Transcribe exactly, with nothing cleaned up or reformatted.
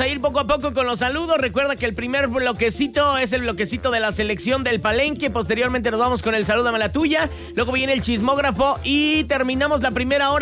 a ir poco a poco con los saludos. Recuerda que el primer bloquecito es el bloquecito de la selección del Palenque. Posteriormente nos vamos con el Salúdame la Tuya. Luego viene el chismógrafo y terminamos la primera hora